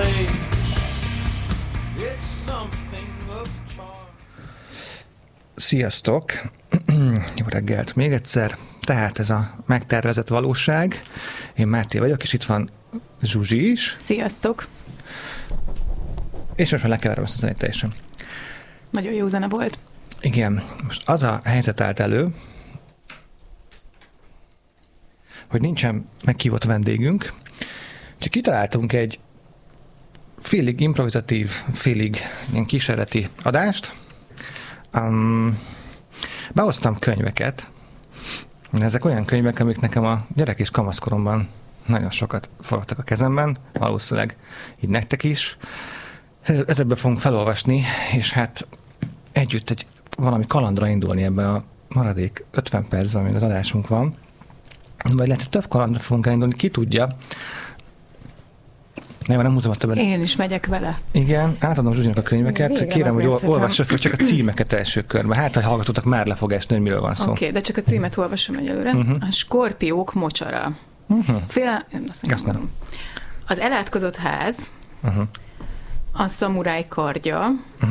Sziasztok! Jó reggelt még egyszer. Tehát ez a megtervezett valóság. Én Máté vagyok, és itt van Zsuzsi is. Sziasztok! És most már lekeverem ezt a zenét teljesen. Nagyon jó zene volt. Igen. Most az a helyzet állt elő, hogy nincsen meghívott vendégünk, csak kitaláltunk egy félig improvizatív, félig ilyen kísérleti adást. Behoztam könyveket. Ezek olyan könyvek, amik nekem a gyerek és kamaszkoromban nagyon sokat forogtak a kezemben, valószínűleg így nektek is. Ezekben fogunk felolvasni, és hát együtt valami kalandra indulni ebben a maradék 50 percben, amíg az adásunk van. Vagy lehet, hogy több kalandra fogunk elindulni, ki tudja. Nem húzom a többet. Én is megyek vele. Igen, átadom Zsuzsinak a könyveket. Végre kérem, hogy olvassa fel csak a címeket első körben. Hát, ha hallgatótak, már le fog esni, hogy miről van szó. Oké, de csak a címet olvasom egyelőre. A skorpiók mocsara. Azt mondom. Az elátkozott ház, a szamuráj kardja,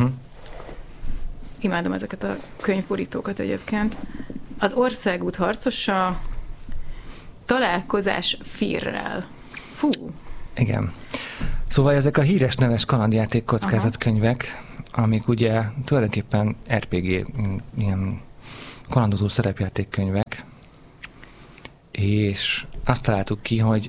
imádom ezeket a könyvborítókat egyébként, az országút harcosa, találkozás Firrel. Fú! Igen. Szóval ezek a híres neves kalandjáték kockázatkönyvek, amik ugye tulajdonképpen RPG, ilyen kalandozó szerepjátékkönyvek, és azt találtuk ki, hogy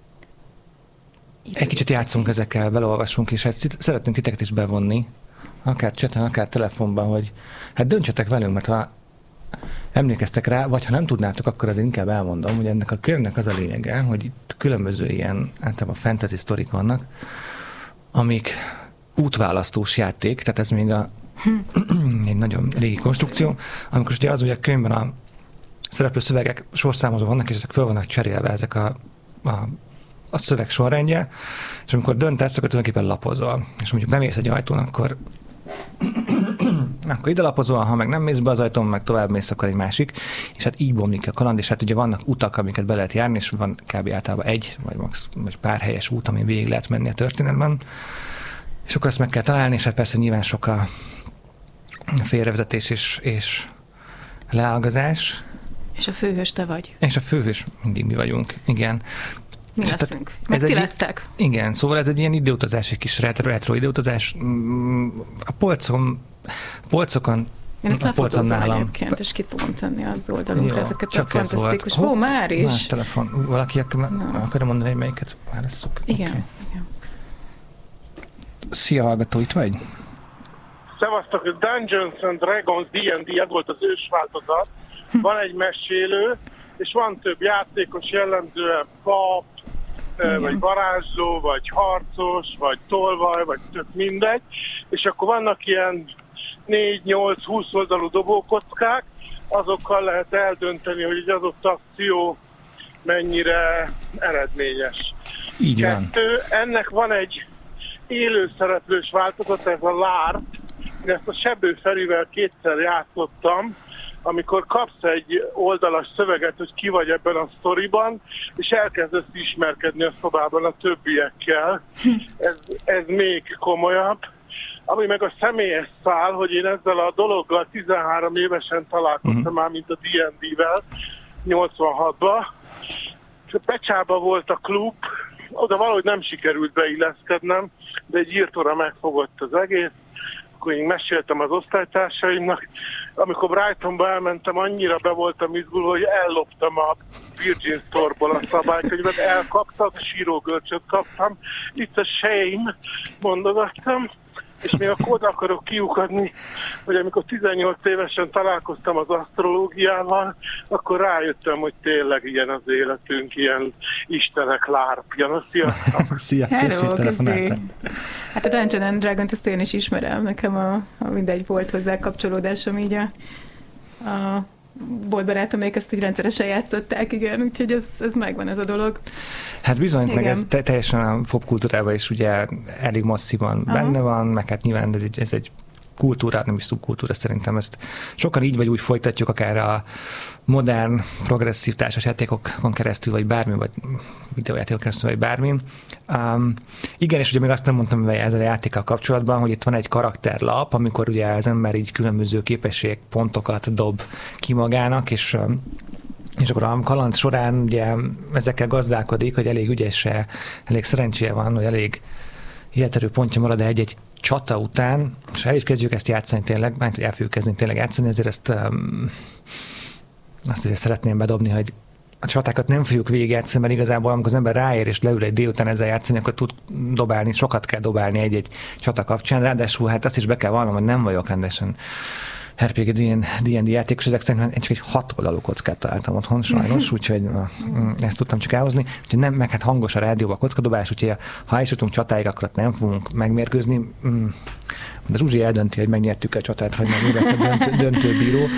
egy kicsit játszunk ezekkel, beleolvasunk, és hát szeretnénk titeket is bevonni, akár chaten, akár telefonban, hogy hát döntsetek velünk, mert ha emlékeztek rá, vagy ha nem tudnátok, akkor azért inkább elmondom, hogy ennek a könyvnek az a lényege, hogy itt különböző ilyen általában fantasy sztorik vannak, amik útválasztós játék, tehát ez még egy nagyon régi konstrukció, amikor ugye az, hogy a könyvben a szereplő szövegek sorszámozó vannak, és ezek föl vannak cserélve, ezek a szöveg sorrendje, és amikor döntesz, akkor tulajdonképpen lapozol. És mondjuk bemész egy ajtón, akkor ide lapozol, ha meg nem mész be az ajtón, meg tovább mész, akkor egy másik, és hát így bomlik a kaland, és hát ugye vannak utak, amiket be lehet járni, és van kb. Általában egy, vagy pár helyes út, amin végig lehet menni a történetben, és akkor ezt meg kell találni, és hát persze nyilván sok a félrevezetés és leágazás. És a főhős te vagy. És a főhős mindig mi vagyunk, igen. Mi leszünk. Meg ti lesztek. Igen, szóval ez egy ilyen időutazás, egy kis retro időutazás. A polcokon én ezt lefotózom egyébként, és ki fogom tenni az oldalunkra jó, ezeket a fantasztikus. Már is. Más telefon. Valaki akarja mondani, hogy melyiket válasszuk? Igen. Okay. Igen. Szia, hallgató, itt vagy? Szevasztok, a Dungeons and Dragons D&D, ez volt az ősváltozat. Van egy mesélő, és van több játékos, jellemzően pap, vagy varázsló, vagy harcos, vagy tolvaj, vagy tök mindegy. És akkor vannak ilyen 4-8-20 oldalú dobókockák, azokkal lehet eldönteni, hogy egy adott akció mennyire eredményes. Így van. Ennek van egy élőszereplős változat, ez a LARP. Én ezt a Sebő Ferivel kétszer játszottam, amikor kapsz egy oldalas szöveget, hogy ki vagy ebben a sztoriban, és elkezdesz ismerkedni a szobában a többiekkel. Ez még komolyabb. Ami meg a személyes szál, hogy én ezzel a dologgal 13 évesen találkoztam már, mint a D&D-vel, 86-ban. Pecsába volt a klub, oda valahogy nem sikerült beilleszkednem, de egy írtóra megfogott az egész. Akkor én meséltem az osztálytársaimnak. Amikor Brightonba elmentem, annyira be voltam izgulva, hogy elloptam a Virgin Store-ból a szabálykönyvet, elkaptak, sírógörcsöt kaptam. It's a shame, mondogattam. És még akkor oda akarok kiukadni, hogy amikor 18 évesen találkoztam az asztrológiával, akkor rájöttem, hogy tényleg ilyen az életünk, ilyen istenek lárpja. Na, sziasztok! Szia, köszi, telefonáltam. Hát a Dungeons and Dragons, ezt én is ismerem, nekem a mindegy volt hozzá kapcsolódásom így a boltbarátomék ezt így rendszeresen játszották, igen, úgyhogy ez megvan ez a dolog. Hát bizony, meg ez teljesen a popkultúrában is ugye elég masszívan benne van, meg hát nyilván ez egy szubkultúra, nem is szubkultúra, szerintem ezt sokan így vagy úgy folytatjuk, akár a modern, progresszív társasjátékokon keresztül, vagy bármi, vagy videójátékokon keresztül, vagy bármi. Igen, és ugye még azt nem mondtam ezzel a játékkal kapcsolatban, hogy itt van egy karakterlap, amikor ugye az ember így különböző képességpontokat dob ki magának, és akkor a kaland során ugye ezekkel gazdálkodik, hogy elég ügyese, elég szerencséje van, hogy elég életerő pontja marad egy csata után, és el is kezdjük ezt játszani tényleg, mert el fogjuk kezdeni tényleg játszani, ezért ezt azt azért szeretném bedobni, hogy a csatákat nem fogjuk végigjátszani, mert igazából amikor az ember ráér és leül egy délután ezzel játszani, akkor tud dobálni, sokat kell dobálni egy csata kapcsán, ráadásul hát azt is be kell vallanom, hogy nem vagyok rendesen RPG D&D játékos, ezek szerint én csak egy 6 oldalú kockát találtam otthon, sajnos, úgyhogy ezt tudtam csak elhozni. Úgyhogy nem, meg hát hangos a rádióban a kockadobás, úgyhogy ha is jutunk csatáig, akkor nem fogunk megmérkőzni. De Zsuzsi eldönti, hogy megnyertük a csatát, vagy meg mi lesz a döntőbíró.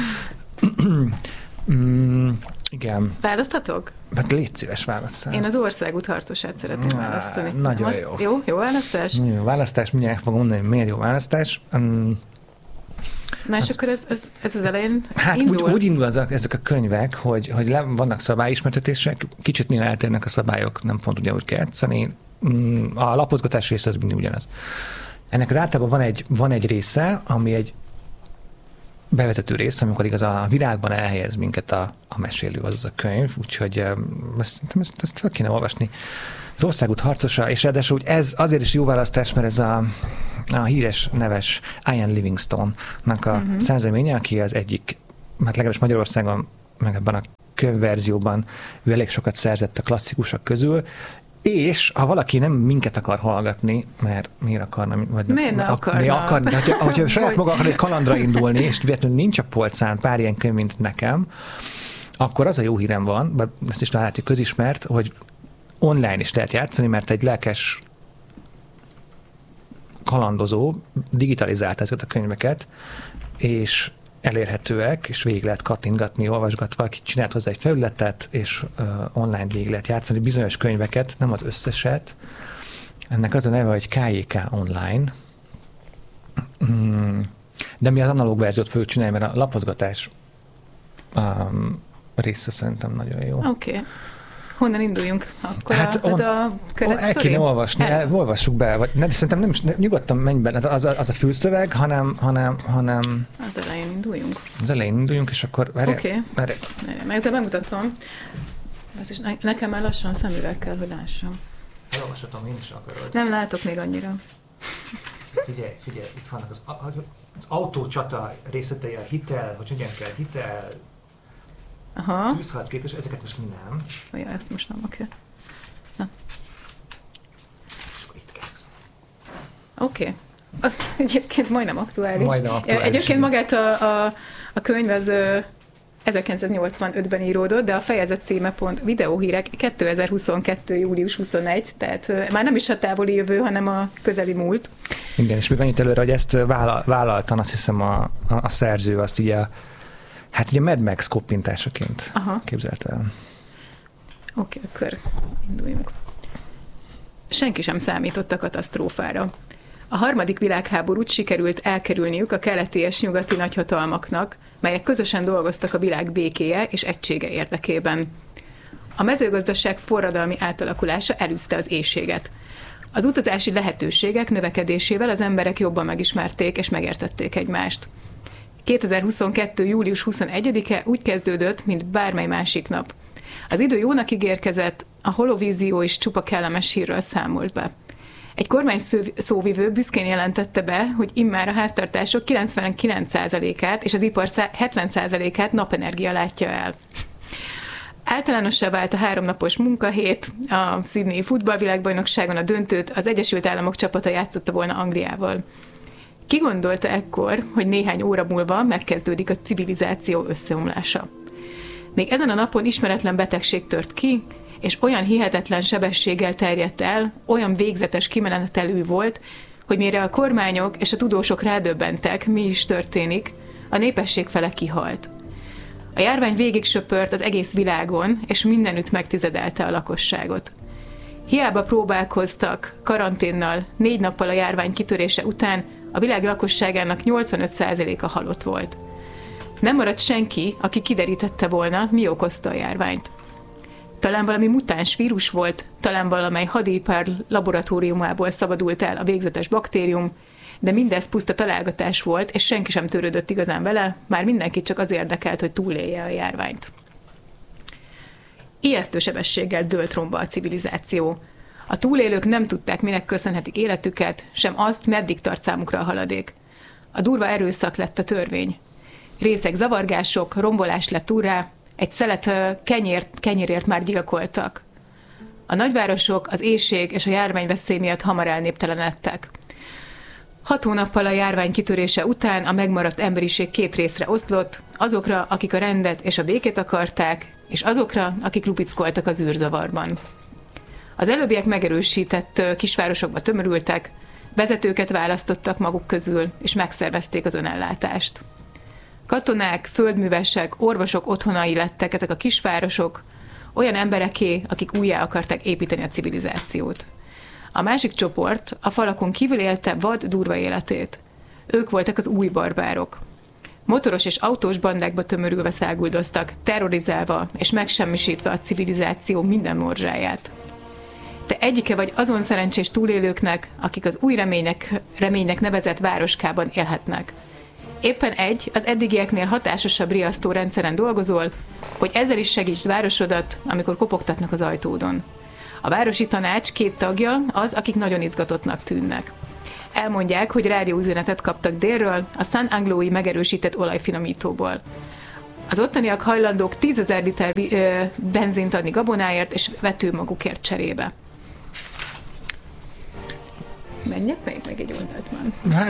Igen. Választhatok? Hát légy szíves, válasszál. Én az Országút harcosát szeretném választani. Nagyon jó. Jó választás? Jó választás, mindjárt fogom mondani, hogy miért jó választás. Na és akkor ez az elején hát indul? úgy indul ezek a könyvek, hogy vannak szabályismertetések, kicsit néha eltérnek a szabályok, nem pont ugyanúgy kell játszani. A lapozgatás része az mindig ugyanaz. Ennek az általában van egy része, ami egy bevezető rész, amikor igaz a világban elhelyez minket a mesélő, az a könyv, úgyhogy ezt fel kéne olvasni. Az Országút harcosa, és ráadásul ez azért is jó választás, mert ez a híres, neves Ian Livingstone-nak a szerzeménye, aki az egyik, hát legalábbis Magyarországon, meg ebben a könyvverzióban ő elég sokat szerzett a klasszikusok közül, és ha valaki nem minket akar hallgatni, mert miért akarna? Vagy miért ne akarna? Hogyha saját maga akar egy kalandra indulni, és véletlenül nincs a polcán pár ilyen könyv, mint nekem, akkor az a jó hírem van, vagy ezt is látjuk közismert, hogy online is lehet játszani, mert egy lelkes kalandozó digitalizálta ezeket a könyveket, és elérhetőek, és végig lehet kattintgatni, olvasgatva, aki csinált hozzá egy felületet, és online végig lehet játszani bizonyos könyveket, nem az összeset. Ennek az a neve, hogy KJK Online. De mi az analóg verziót fogjuk csinálni, mert a lapozgatás része szerintem nagyon jó. Oké. Honnan induljunk? Akkor hát el kéne olvasni, olvassuk be, vagy szerintem nem nyugodtan menj be, az a fülszöveg, hanem... Az elején induljunk. Az elején induljunk, és akkor... Oké. Meg ezzel megmutatom. Nekem már lassan szemüveg kell, hogy lássam. Elolvashatom, én is akarod. Nem látok még annyira. Figyelj, itt vannak az autócsata részletei, a hitel, hogy hogyan kell hitel, tűzharc, és ezeket most nem. Jaj, ezt most nem, oké. Oké. Egyébként majdnem aktuális. Egyébként magát a könyv az 1985-ben íródott, de a fejezet címe pont videóhírek 2022. július 21, tehát már nem is a távoli jövő, hanem a közeli múlt. Igen, és még annyit előre, hogy ezt vállaltan azt hiszem a szerző azt így hát ugye Mad Max koppintásaként képzelte el. Oké, akkor induljunk. Senki sem számított a katasztrófára. A harmadik világháborút sikerült elkerülniük a keleti és nyugati nagyhatalmaknak, melyek közösen dolgoztak a világ békéje és egysége érdekében. A mezőgazdaság forradalmi átalakulása elűzte az éhséget. Az utazási lehetőségek növekedésével az emberek jobban megismerték és megértették egymást. 2022. július 21-e úgy kezdődött, mint bármely másik nap. Az idő jónak ígérkezett, a holovízió is csupa kellemes hírről számolt be. Egy kormány szóvivő büszkén jelentette be, hogy immár a háztartások 99%-át és az ipar 70%-át napenergia látja el. Általánossá vált a 3 napos munkahét, a Sydney futballvilágbajnokságon a döntőt az Egyesült Államok csapata játszotta volna Angliával. Ki gondolta ekkor, hogy néhány óra múlva megkezdődik a civilizáció összeomlása? Még ezen a napon ismeretlen betegség tört ki, és olyan hihetetlen sebességgel terjedt el, olyan végzetes kimenetelű volt, hogy mire a kormányok és a tudósok rádöbbentek, mi is történik, a népesség fele kihalt. A járvány végig söpört az egész világon, és mindenütt megtizedelte a lakosságot. Hiába próbálkoztak karanténnal 4 nappal a járvány kitörése után, A világ lakosságának 85%-a halott volt. Nem maradt senki, aki kiderítette volna, mi okozta a járványt. Talán valami mutáns vírus volt, talán valamely hadipar laboratóriumából szabadult el a végzetes baktérium, de mindez puszta találgatás volt, és senki sem törődött igazán vele, már mindenki csak az érdekelt, hogy túlélje a járványt. Ijesztő sebességgel dőlt romba a civilizáció. A túlélők nem tudták, minek köszönhetik életüket, sem azt, meddig tart számukra a haladék. A durva erőszak lett a törvény. Részeg zavargások, rombolás lett úrrá, egy szelet kenyérért már gyilkoltak. A nagyvárosok az éhség és a járványveszély miatt hamar elnéptelenedtek. 6 hónappal a járvány kitörése után a megmaradt emberiség 2 részre oszlott, azokra, akik a rendet és a békét akarták, és azokra, akik lupickoltak az űrzavarban. Az előbbiek megerősített kisvárosokba tömörültek, vezetőket választottak maguk közül, és megszervezték az önellátást. Katonák, földművesek, orvosok otthonai lettek ezek a kisvárosok, olyan embereké, akik újjá akarták építeni a civilizációt. A másik csoport a falakon kívül élte vad, durva életét. Ők voltak az új barbárok. Motoros és autós bandákba tömörülve száguldoztak, terrorizálva és megsemmisítve a civilizáció minden morzsáját. Te egyike vagy azon szerencsés túlélőknek, akik az új reménynek nevezett városkában élhetnek. Éppen az eddigieknél hatásosabb riasztó rendszeren dolgozol, hogy ezzel is segítsd városodat, amikor kopogtatnak az ajtódon. A városi tanács 2 tagja az, akik nagyon izgatottnak tűnnek. Elmondják, hogy rádióüzenetet kaptak délről, a San Anglói megerősített olajfinomítóból. Az ottaniak hajlandók 10 000 liter benzint adni gabonáért és vetőmagukért cserébe. Menjek meg egy oldalt már.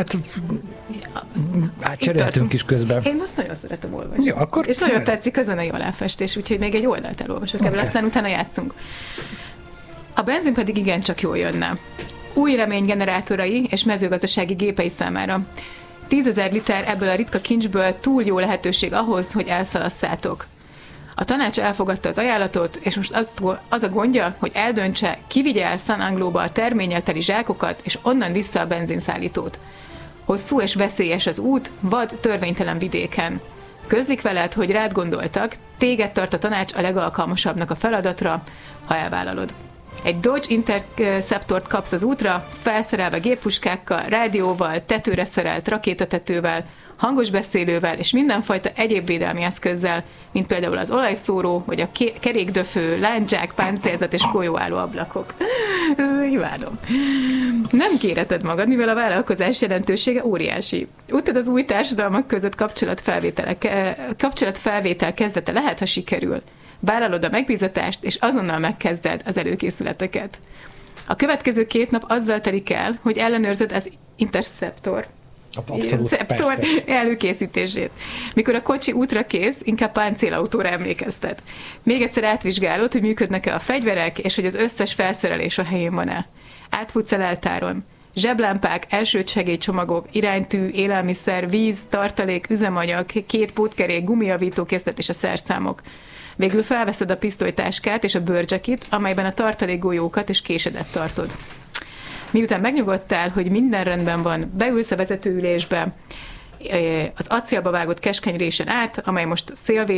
Hát cseréltünk is közben. Én azt nagyon szeretem olvasni. Jó, akkor és nagyon tetszik a zenei aláfestés, úgyhogy még egy oldalt elolvasok ebből, aztán utána játszunk. A benzin pedig igencsak jól jönne. Új remény generátorai és mezőgazdasági gépei számára. 10 000 liter ebből a ritka kincsből túl jó lehetőség ahhoz, hogy elszalaszátok. A tanács elfogadta az ajánlatot, és most az a gondja, hogy eldöntse, ki vigye el San Anglóba a terménnyel teli zsákokat, és onnan vissza a benzinszállítót. Hosszú és veszélyes az út, vad, törvénytelen vidéken. Közlik veled, hogy rád gondoltak, téged tart a tanács a legalkalmasabbnak a feladatra, ha elvállalod. Egy Dodge Interceptort kapsz az útra, felszerelve géppuskákkal, rádióval, tetőre szerelt rakétatetővel, hangos beszélővel és mindenfajta egyéb védelmi eszközzel, mint például az olajszóró, vagy a kerékdöfő, lándzsák, páncélzat és folyóálló ablakok. Imádom. Nem kéreted magad, mivel a vállalkozás jelentősége óriási. Úttad az új társadalmak között kapcsolatfelvétel kezdete lehet, ha sikerül. Vállalod a megbízatást, és azonnal megkezded az előkészületeket. A következő 2 nap azzal telik el, hogy ellenőrzöd az Interceptor előkészítését. Mikor a kocsi útra kész, inkább páncélautóra emlékeztet. Még egyszer átvizsgálod, hogy működnek-e a fegyverek, és hogy az összes felszerelés a helyén van-e. Átfutsz a leltáron. Zseblámpák, elsősegélycsomagok, iránytű, élelmiszer, víz, tartalék, üzemanyag, 2 pótkerék, gumijavítókészlet és a szerszámok. Végül felveszed a pisztolytáskát és a bőrcsekit, amelyben a tartalékgolyókat és késedet tartod. Miután megnyugodtál, hogy minden rendben van, beülsz a vezetőülésbe, az acélba vágott keskeny résen át, amely most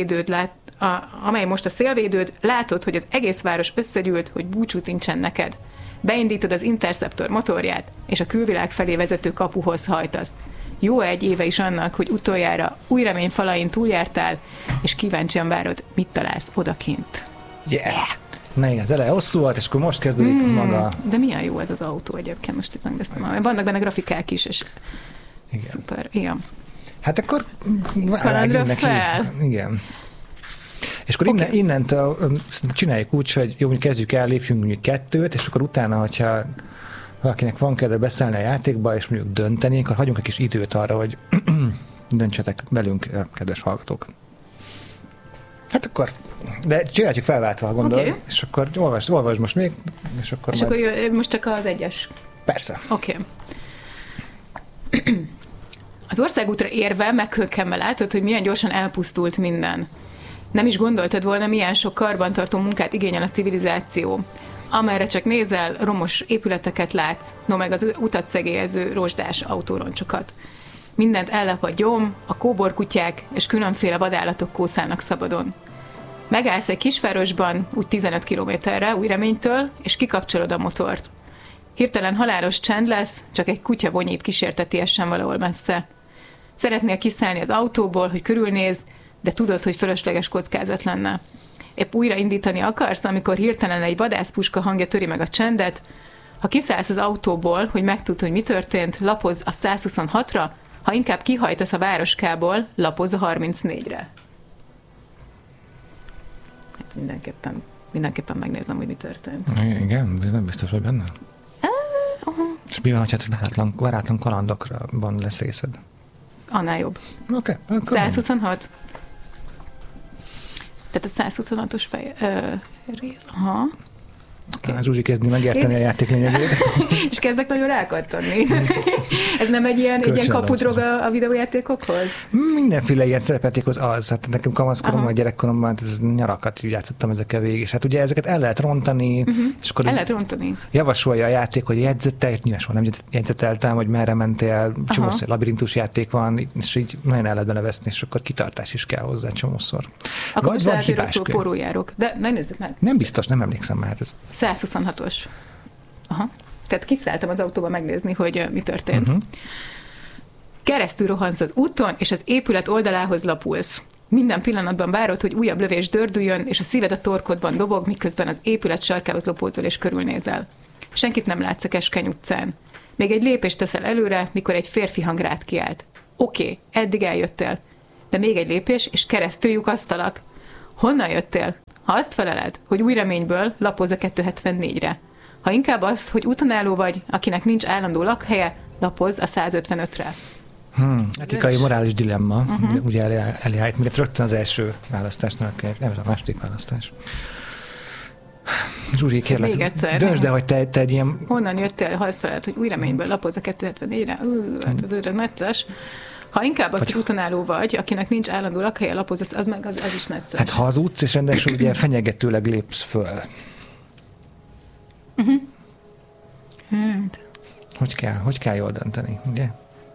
a szélvédőd, látod, hogy az egész város összegyűlt, hogy búcsút nincsen neked. Beindítod az Interceptor motorját, és a külvilág felé vezető kapuhoz hajtasz. Jó 1 éve is annak, hogy utoljára új remény falain túljártál, és kíváncsian várod, mit találsz odakint. Yeah! Na igen, az eleje hosszú volt, és akkor most kezdődik maga... De milyen jó ez az autó egyébként, most itt megnéztem. Vannak benne grafikák is, és igen. Szuper, igen. Hát akkor... Kalandra fel! Igen. És akkor okay. innentől csináljuk úgy, hogy jó, mondjuk kezdjük el, lépjünk mondjuk 2, és akkor utána, hogyha valakinek van kedve beszállni a játékba, és mondjuk dönteni, akkor hagyjunk egy kis időt arra, hogy döntsetek velünk, kedves hallgatók. Hát akkor, de csináljuk felváltva, gondolom, okay. És akkor olvasd most még, és akkor és majd... akkor most csak az 1-es. Persze. Oké. Okay. Az országútra érve meghökkenve látod, hogy milyen gyorsan elpusztult minden. Nem is gondoltad volna, milyen sok karbantartó munkát igényel a civilizáció. Amerre csak nézel, romos épületeket látsz, no meg az utat szegélyező rozsdás autóroncsokat. Mindent ellep a gyom, a kóborkutyák és különféle vadállatok kószálnak szabadon. Megállsz egy kisvárosban, úgy 15 kilométerre Újreménytől, és kikapcsolod a motort. Hirtelen halálos csend lesz, csak egy kutya vonyít kísértetiesen valahol messze. Szeretnél kiszállni az autóból, hogy körülnézd, de tudod, hogy fölösleges kockázat lenne. Épp újra indítani akarsz, amikor hirtelen egy vadászpuska hangja töri meg a csendet. Ha kiszállsz az autóból, hogy megtudd, hogy mi történt, lapozz a 126-ra, ha inkább kihajtasz a városkából, lapozz a 34-re. Hát mindenképpen megnézem, hogy mi történt. Igen, de nem biztos, hogy benne. És mi van, hogy várátlan kalandokban lesz részed? Annál jobb. Oké. 126. Tehát a 126-os rész. Aha. Okay. Zsuzsi kezdni megérteni a játék lényegét. És kezdek nagyon rákattani. Ez nem egy ilyen kapudrog a videójátékokhoz? Mindenféle ilyen szerepjátékhoz az. Hát nekem kamaszkoromban, vagy gyerekkoromban nyarakat játszottam ezekkel végig. És hát ugye ezeket el lehet rontani. És akkor el lehet rontani. Javasolja a játék, hogy jegyzetelj, nyilván soha nem jegyzeteltem, hogy merre mentél, csomószor labirintus játék van, és így nagyon el lehet benne veszni, és akkor kitartás is kell hozzá csomószor. Akkor most lehet, hogy rosszul porújárok. De nézzük meg. Nem biztos, nem emlékszem már. 126-os. Aha. Tehát kiszálltam az autóba megnézni, hogy mi történt. Keresztül rohansz az úton, és az épület oldalához lapulsz. Minden pillanatban várod, hogy újabb lövés dördüljön, és a szíved a torkodban dobog, miközben az épület sarkához lopózol és körülnézel. Senkit nem látsz a keskeny utcán. Még egy lépést teszel előre, mikor egy férfi hang rád kiált. Oké, eddig eljöttél. De még egy lépés, és keresztül lyukasztalak. Honnan jöttél? Ha azt feleled, hogy Újreményből, lapozz a 274-re. Ha inkább azt, hogy útonálló vagy, akinek nincs állandó lakhelye, lapozz a 155-re. Etikai, morális dilemma. Ugye elállít, mert rögtön az első választásnak, nem ez a második választás. Zsuzsi, kérlek, még egyszer, döntsd el, hogy te egy ilyen... Honnan jöttél, ha azt feleled, hogy Újreményből, lapozz a 274-re? Hát ez necces. Ha inkább azt, hogy útonálló vagy, akinek nincs állandó lakhelye, lapozz, az is necces. Hát ha az utc, és rendesen ugye fenyegetőleg lépsz föl. Hát. Hogy kell jól dönteni, ugye?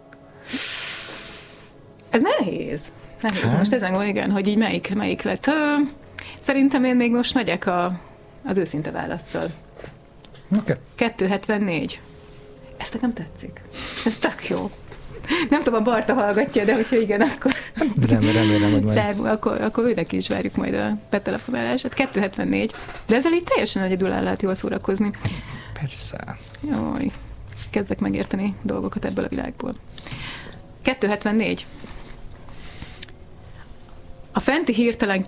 Ez nehéz. Most ezen van, igen, hogy így melyik lett. Szerintem én még most megyek az őszinte válasszal. Okay. 274. Ez nekem tetszik. Ez tök jó. Nem tudom, a Barta hallgatja, de hogyha igen, akkor... Remélem, hogy majd... Akkor őnek is várjuk majd a betelefonálását. 274. De ezzel így teljesen egyedül el lehet jól szórakozni. Persze. Jaj, kezdek megérteni dolgokat ebből a világból. 274. A fenti hirtelen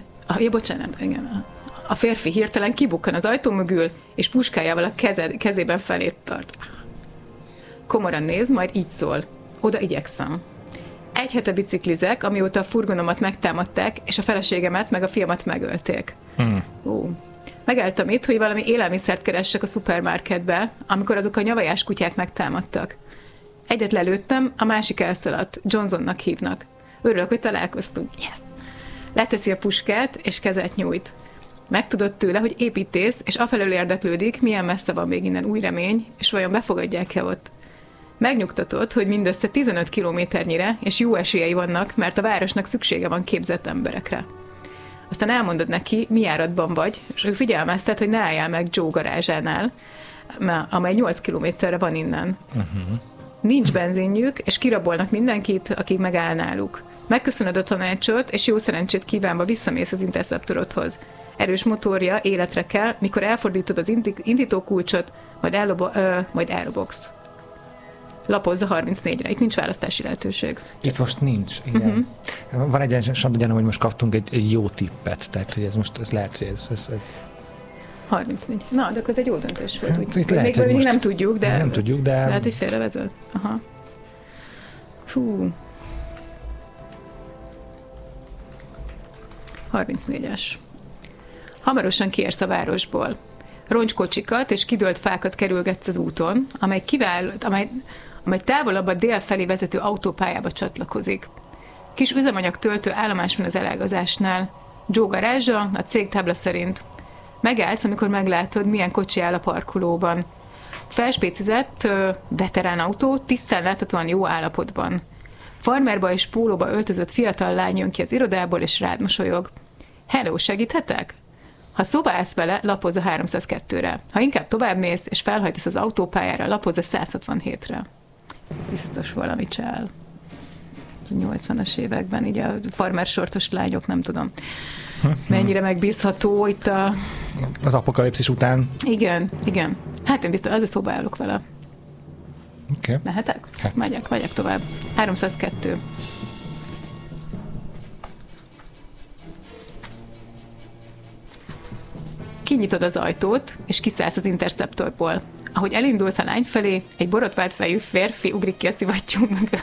A férfi hirtelen kibukkan az ajtó mögül, és puskájával a kezében felét tart. Komoran néz, majd így szól. Oda igyekszem. 1 hete biciklizek, amióta a furgonomat megtámadták, és a feleségemet meg a fiamat megölték. Megálltam itt, hogy valami élelmiszert keressek a szupermarketbe, amikor azok a nyavajás kutyák megtámadtak. Egyet lelőttem, a másik elszaladt. Johnsonnak hívnak. Örülök, hogy találkoztunk. Yes! Leteszi a puskát, és kezet nyújt. Megtudott tőle, hogy építész, és afelől érdeklődik, milyen messze van még innen Újremény, és vajon befogadják-e ott. Megnyugtatott, hogy mindössze 15 kilométernyire, és jó esélyei vannak, mert a városnak szüksége van képzett emberekre. Aztán elmondod neki, mi járatban vagy, és ő figyelmeztet, hogy ne álljál meg Joe garázsánál, amely 8 kilométerre van innen. Nincs benzinjük, és kirabolnak mindenkit, aki megáll náluk. Megköszönöd a tanácsot, és jó szerencsét kívánva visszamész az Interceptorodhoz. Erős motorja életre kell, mikor elfordítod az indítókulcsot, majd elrobogsz. Lapozz a 34-re. Itt nincs választási lehetőség. Itt most nincs, igen. Van egy gyanúm, hogy most kaptunk egy jó tippet, tehát hogy ez lehet, hogy ez 34. Na, de akkor ez egy jó döntés volt. Hát, itt lehet, még nem tudjuk, de... Nem tudjuk, de... Lehet, hogy félrevezet. Aha. Fú. 34-es. Hamarosan kiérsz a városból. Roncskocsikat és kidőlt fákat kerülgetsz az úton, amely távolabb a dél felé vezető autópályába csatlakozik. Kis üzemanyag töltő állomás van az elágazásnál. Joe garázsa, a cég tábla szerint. Megállsz, amikor meglátod, milyen kocsi áll a parkolóban. Felspécizett veterán autó, tisztán láthatóan jó állapotban. Farmerba és pólóba öltözött fiatal lány jön ki az irodából, és rád mosolyog. Hello, segíthetek? Ha szóba állsz vele, lapozz a 302-re. Ha inkább továbbmész, és felhajtasz az autópályára, lapozz a 167-re. Ez biztos valami csál. 80-as években, így a farmer sortos lányok, nem tudom. Mennyire megbízható itt az apokalipszis után. Igen. Hát én biztos, azért szóba állok vele. Okay. Mehetek? Hát. Megyek tovább. 302. Kinyitod az ajtót, és kiszállsz az Interceptorból. Ahogy elindulsz a lány felé, egy borotvált fejű férfi ugrik ki a szivattyú mögött.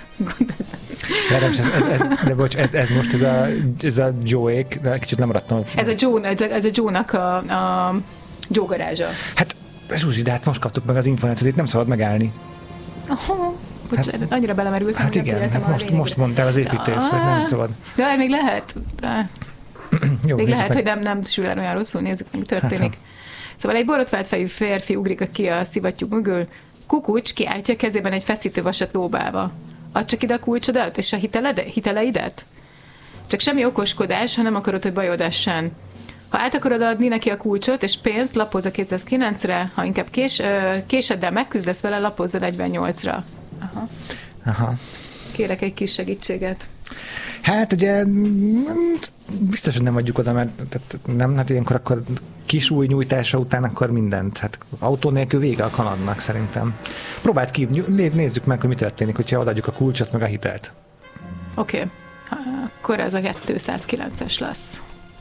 De bocs, ez most ez a Joe-ék, de kicsit nem maradtam. Ez a Joe-nak a Joe garázsa. Hát, Zsuzsi, de hát most kaptuk meg az információt, itt nem szabad megállni. Bocsánat, annyira belemerültem. Hát igen, hát most mondtál az építész, hogy nem szabad. De még lehet. Jó, még lehet, hogy nem sül el olyan rosszul, nézzük, mi történik. Hát, szóval egy borotvált fejű férfi ugrik ki a szivattyú mögül, Kukucs kiáltja kezében egy feszítővasat lóbálva. Add csak ide a kulcsodat és a hiteleidet? Csak semmi okoskodás, ha nem akarod, hogy bajod essen. Ha át akarod adni neki a kulcsot és pénzt, lapozz a 209-re, ha inkább késeddel megküzdesz vele, lapozz a 48-ra. Aha. Kérek egy kis segítséget. Hát ugye biztos, hogy nem adjuk oda, mert nem, hát ilyenkor akkor kis új nyújtása után akkor mindent. Hát autó nélkül vége a kalandnak szerintem. Próbáld ki, nézzük meg, hogy mi történik, hogyha odaadjuk a kulcsot meg a hitelt. Oké. Akkor ez a 209-es lesz.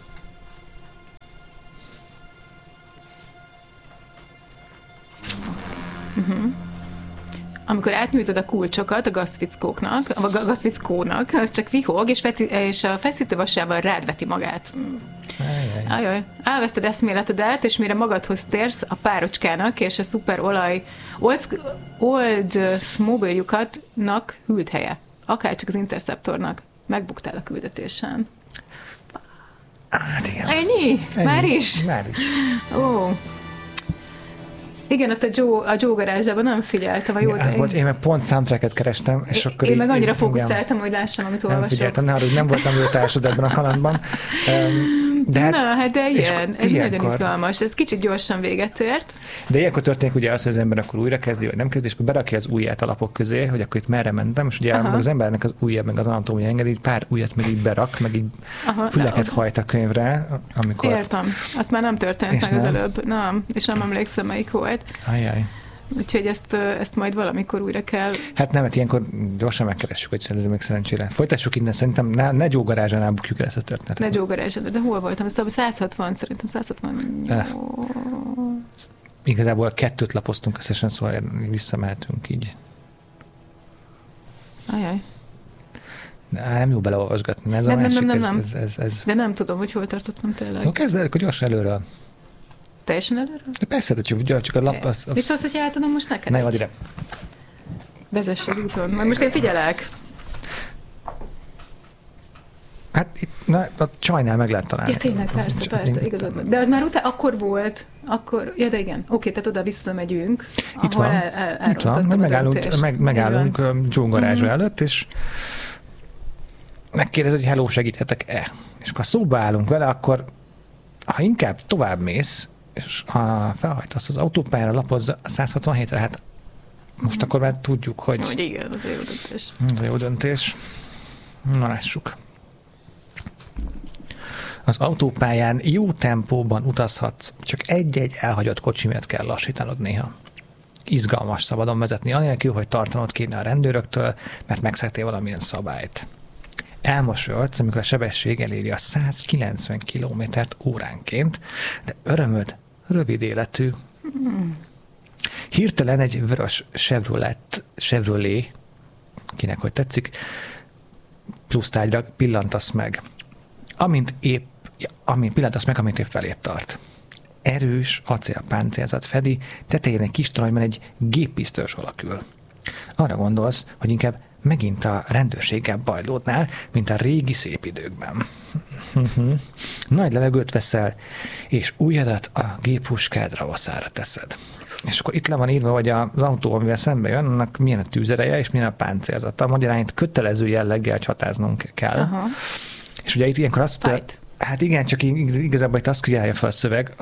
Amikor átnyújtod a kulcsokat a gazfickónak, az csak vihog, és a feszítővasával rád veti magát. Ajaj. Elveszted eszméletedet, és mire magadhoz térsz, a párocskának és a szuper Oldsmobiljuknak hűlt helye. Akárcsak az Interceptornak. Megbuktál a küldetésen. Hát igen. Ennyi? Már is? Már is. Ó. Igen, ott a Joe garázsában nem figyeltem. Én meg pont soundtracket kerestem, és akkor én meg annyira fókuszáltam, hogy lássam, amit olvasok. Nem figyeltem, nem voltam jó társad ebben a kalandban. De ilyen, ez nagyon izgalmas. Ez kicsit gyorsan véget ért. De ilyenkor történik ugye az, hogy az ember akkor újra kezdi, vagy nem kezdi, és akkor berakja az ujját a lapok közé, hogy akkor itt merre mentem, és ugye az embernek az ujja, meg az anatómia engedi, így pár ujjat meg így berak, meg így füleket hajt a könyvre, amikor... Értem. Azt már nem történt meg az előbb. Nem, és nem emlékszem, melyik volt. Ajjaj. Úgyhogy ezt majd valamikor újra kell... Hát nem, hát ilyenkor gyorsan megkeressük, hogy ez még szerencsére. Folytassuk innen, szerintem ne Joe garázsánál bukjuk el ezt a történetet. Ne Joe garázsánál, de hol voltam? Ez 160, szerintem 168. Igazából 2 lapoztunk összesen, szóval visszamehetünk így. Ajaj. Nem jó beleolvasgatni. Ez nem. De nem tudom, hogy hol tartottam tényleg. Jó, kezd el, akkor gyorsan előről. Teljesen előről? Persze, csak a lap... Mit szólsz, hogy átadom most neked? Ne, add ide. Vezess az úton. Majd most én figyelek. Hát itt, a csajnál meg lehet találni. Ja, tényleg, persze, igazad. De az már akkor volt, ja, de igen. Oké, tehát oda visszamegyünk. Itt van, megállunk Joe garázsa előtt, és megkérdez, hogy hello, segíthetek-e? És akkor szóba állunk vele, akkor ha inkább tovább mész, és ha felhajtasz az autópályára, lapozza a 167-re, hát most akkor már tudjuk, hogy igen, az a jó döntés. Az a jó döntés. Na, lássuk. Az autópályán jó tempóban utazhatsz, csak egy-egy elhagyott kocsi miatt kell lassítanod néha. Izgalmas szabadon vezetni, anélkül, hogy tartanod kéne a rendőröktől, mert megszegtél valamilyen szabályt. Elmosolyodsz, amikor a sebesség eléri a 190 km/óránként, de örömöd rövid életű. Hirtelen egy vörös Chevrolet, kinek hogy tetszik, plusz tárgyra pillantasz meg. Amint épp felét tart. Erős acélpáncélzat fedi, tetején egy kis toronyban egy géppisztolyos alakül. Arra gondolsz, hogy inkább megint a rendőrséggel bajlódnál, mint a régi szép időkben. Nagy levegőt veszel, és ujjadat a géphuskád ravaszára teszed. És akkor itt le van írva, hogy az autó, amivel szembe jön, annak milyen a tűzereje, és milyen a páncélzata. Magyarán kötelező jelleggel csatáznunk kell. Aha. És ugye itt ilyenkor azt... Hát igen, csak igazából itt azt kívánja fel a szöveg,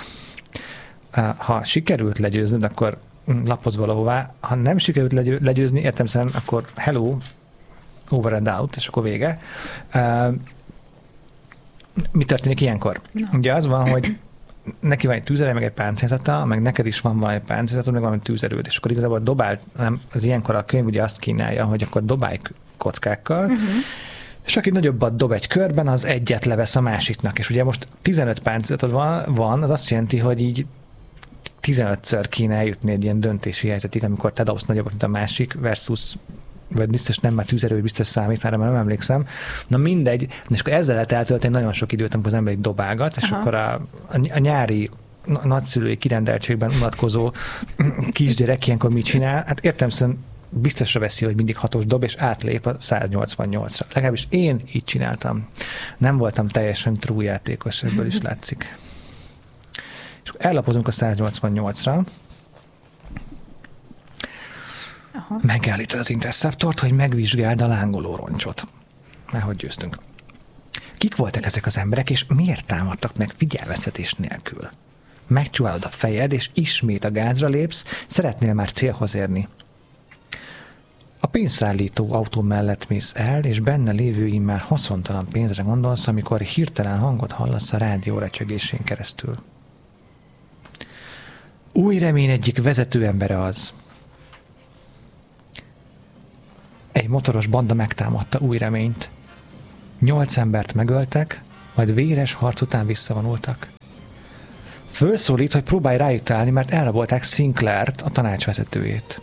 ha sikerült legyőznöd, akkor lapozz valahová. Ha nem sikerült legyőzni, értelemszerűen, akkor hello, over and out, és akkor vége. Mi történik ilyenkor? Ugye az van, hogy neki van egy tűzerő, meg egy páncélzata, meg neked is van valami páncélzatod, meg valami tűzerőd, és akkor igazából dobál, az ilyenkor a könyv ugye azt kínálja, hogy akkor dobálj kockákkal, és aki nagyobbat dob egy körben, az egyet levesz a másiknak. És ugye most 15 páncélzatod van, az azt jelenti, hogy így 15-ször kéne eljutni egy ilyen döntési helyzetig, amikor te dobsz nagyobbat, mint a másik, versus, vagy biztos nem, már tűzerő, biztos számít, már nem emlékszem. Na mindegy, és akkor ezzel lehet eltölteni nagyon sok időt, amikor az ember egy dobálgat, és akkor a nyári nagyszülői kirendeltségben unatkozó kisgyerek ilyenkor mit csinál? Hát értelemszerűen biztosra veszi, hogy mindig 6-os dob, és átlép a 188-ra. Legalábbis én így csináltam. Nem voltam teljesen true játékos, ebből is látszik. És ellapozunk a 188-ra. Megállítod az interceptort, hogy megvizsgáld a lángoló roncsot. Már hogy győztünk. Kik voltak ezek az emberek, és miért támadtak meg figyelmeztetés nélkül? Megcsúválod a fejed, és ismét a gázra lépsz, szeretnél már célhoz érni. A pénzszállító autó mellett mész el, és benne lévő immár haszontalan pénzre gondolsz, amikor hirtelen hangot hallasz a rádió recsegésén keresztül. Új remény egyik vezető embere az. Egy motoros banda megtámadta Új reményt. 8 embert megöltek, majd véres harc után visszavonultak. Fölszólít, hogy próbálj rájuk találni, mert elrabolták Sinclairt, a tanácsvezetőjét.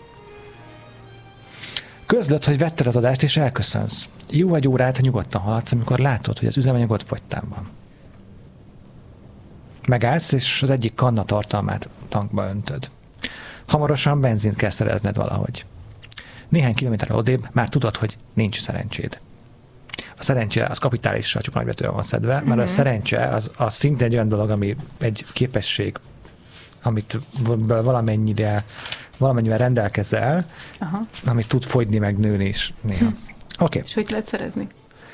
Közlöd, hogy vetted az adást, és elköszönsz. Jó egy órát nyugodtan haladsz, amikor látod, hogy az üzemanyagot fogytán van. Megállsz, és az egyik kanna tartalmát tankba öntöd. Hamarosan benzint kell szerezned valahogy. Néhány kilométerre odébb már tudod, hogy nincs szerencséd. A szerencse az kapitálissal csak nagybetűen van szedve, mert a szerencse az szintén egy olyan dolog, ami egy képesség, amit valamennyivel rendelkezel, amit tud fogyni, meg nőni is néha. Oké. És hogy lehet szerezni?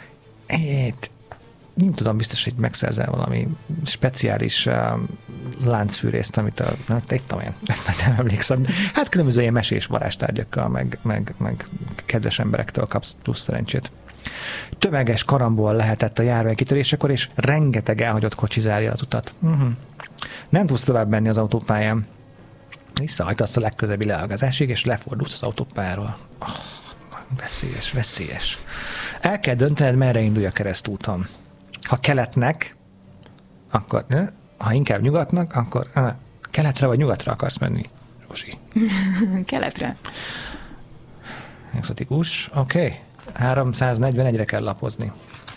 Nem tudom, biztos, hogy megszerzel valami speciális láncfűrészt, amit nem emlékszem. Hát különböző ilyen mesés varázstárgyakkal, meg kedves emberektől kapsz plusz szerencsét. Tömeges karambol lehetett a járvány kitörésekor, és rengeteg elhagyott kocsi zárja az utat. Nem tudsz tovább menni az autópályán. Visszahajtasz a legközelebbi leágazásig, és lefordulsz az autópályáról. Veszélyes. El kell döntened, merre indulj a keresztúton. Ha keletnek, akkor ha inkább nyugatnak, akkor keletre vagy nyugatra akarsz menni, Rosi? Keletre. Exotikus, oké. 341-re kell lapozni.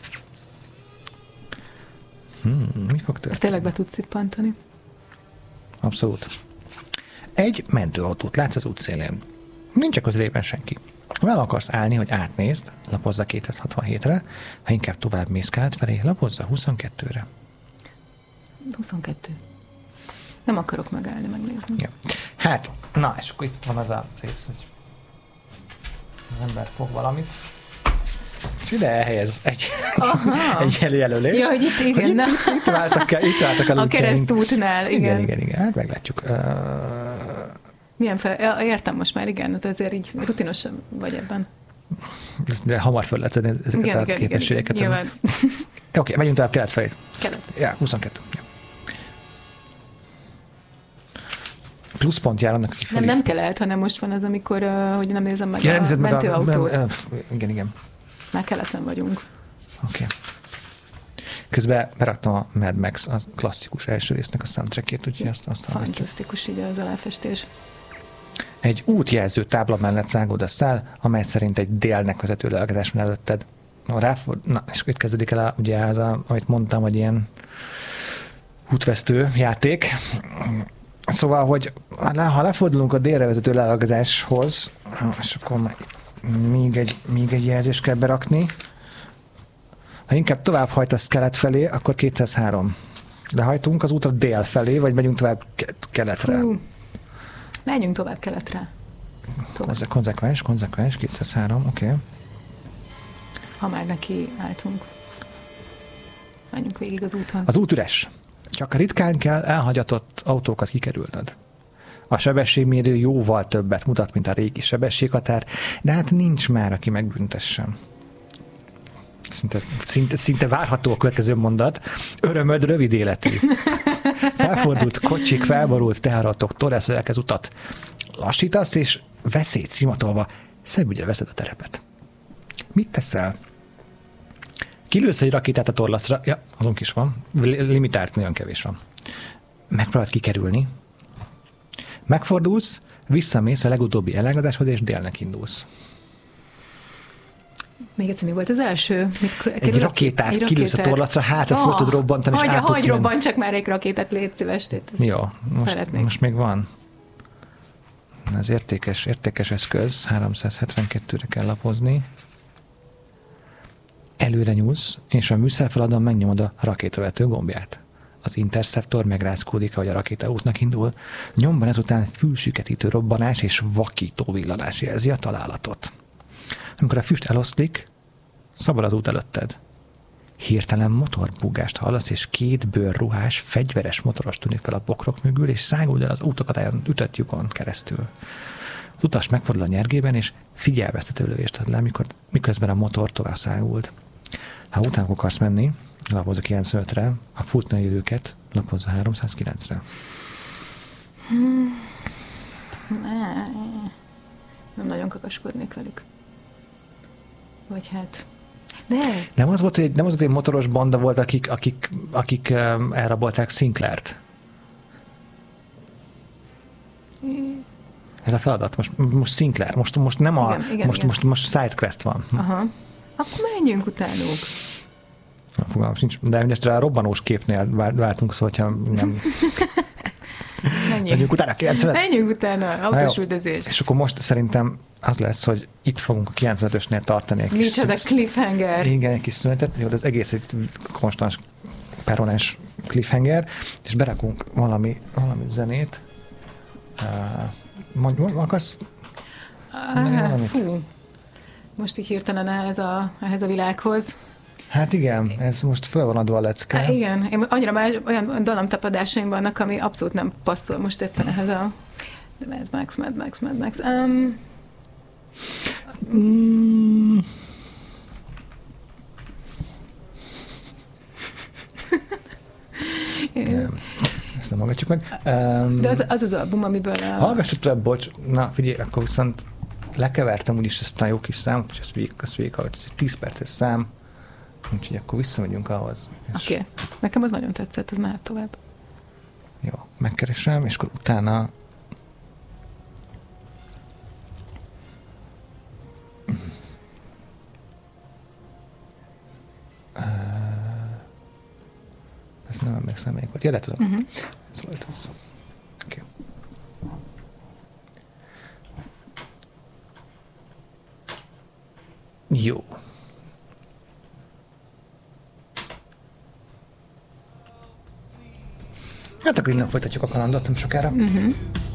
Mi fog történni? Ezt tényleg be tudsz szippantani? Abszolút. Egy mentőautót látsz az útszélén. Nincs a közelében senki. Ha el akarsz állni, hogy átnézd, lapozza 267-re, ha inkább tovább mész kelet felé, lapozza 22-re. 22. Nem akarok megállni, megnézni. Ja. Hát, na, és akkor itt van az a rész, hogy az ember fog valamit, és ide elhelyez egy jelölést. Ja, hogy itt igen. Itt váltak el a keresztútnál, igen. Hát meglátjuk. Milyen fel? Értem most már, igen, azért így rutinosabb vagy ebben. De hamar föl lehet szedni ezeket a képességeket. Nyilván. Oké, megyünk tovább kelet felé. Kelet. Ja, 22. Ja. Pluszpont jár annak, hogy felé. Nem kelet, hanem most van az, amikor, hogy nem nézem meg a mentőautót. Igen. Már keleten vagyunk. Oké. Közben beraktam a Mad Max, a klasszikus első résznek a soundtrackjét, úgyhogy azt hallgatjuk. Fantasztikus így az aláfestés. Egy útjelző tábla mellett szágódsz el, amely szerint egy délnek vezető leágazás van előtted. Na, és itt kezdődik el ugye az, amit mondtam, hogy ilyen útvesztő játék. Szóval, hogy ha lefordulunk a délre vezető leágazáshoz, és akkor még egy jelzést kell berakni. Ha inkább tovább hajtasz kelet felé, akkor 203. Lehajtunk az útra dél felé, vagy megyünk tovább keletre? Menjünk tovább keletre. Konzekvens, 203, oké. Okay. Ha már neki álltunk. Menjünk végig az úton. Az út üres. Csak ritkán kell elhagyatott autókat kikerülned. A sebességmérő jóval többet mutat, mint a régi sebességhatár, de hát nincs már, aki megbüntessen. Szinte várható a következő mondat. Örömöd rövid életű. Felfordult kocsik, felborult teherautók, torreszolják az utat. Lassítasz, és veszélyt szimatolva szebb veszed a terepet. Mit teszel? Kilősz egy rakétát a torlaszra, ja, azon is van, limitált, nagyon kevés van. Megpróbáld kikerülni. Megfordulsz, visszamész a legutóbbi elágazáshoz, és délnek indulsz. Még egyszer, mi volt az első? Egy rakétát kilősz a torlaszra, hátra föl tud robbantani, és át tudsz menni. Robban csak már egy rakétát, légy szíves. Jó, most még van. Ez értékes eszköz, 372-re kell lapozni. Előre nyúlsz, és a műszerfaladon megnyomod a rakétavető gombját. Az interceptor megrázkódik, ahogy a rakéta útnak indul. Nyomban ezután fülsüketítő robbanás és vakító villanás jelzi a találatot. Amikor a füst eloszlik, szabad az út előtted. Hirtelen motorbúgást hallasz, és két bőrruhás, fegyveres motoros tűnik fel a bokrok mögül, és száguld el az útokatályon ütött lyukon keresztül. Az utas megfordul a nyergében, és figyelmeztető lövést ad le, miközben a motor tovább száguld. Ha utána akarsz menni, lapozz a 95-re, ha futna időket, lapozz a 309-re. Nem nagyon kakaskodnék velük. Vagy hát... De. Nem az volt, hogy egy motoros banda volt, akik elrabolták Sinclairt? Ez a feladat. Most Sinclair. Most nem a... Igen, most sidequest van. Aha. Akkor menjünk utánuk. Fogalmam sincs. De mindestre a robbanós képnél váltunk, szóval, hogyha nem... Menjünk utána 95. Menjünk utána, autós üldözés. És akkor most szerintem az lesz, hogy itt fogunk a 95-ösnél tartani egy kis micsoda cliffhanger. Igen, egy kis szünetet. Jó, az egész egy konstans permanens cliffhanger, és berakunk valami zenét. Akarsz? Fú. Most így hirtelen ehhez a világhoz. Hát igen, ez most föl van adva a lecke. Igen, én annyira már olyan dallamtapadásaim vannak, ami abszolút nem passzol most éppen ehhez a Mad Max. Ezt nem hallgatjuk meg. De az album, amiből... Hallgassuk tovább, bocs. Na, figyelj, akkor viszont lekevertem úgyis ezt a jó kis számot, és ezt végig hallgat. Ez egy 10 perces szám, úgyhogy akkor visszamegyünk ahhoz. Oké. Nekem az nagyon tetszett, ez mehet tovább. Jó, megkeresem, és akkor utána ezt nem emlékszem, melyik volt. Ja, tudom. Ez volt az. Oké. Jó. Hát akkor innen folytatjuk a kalandot, nem sokára.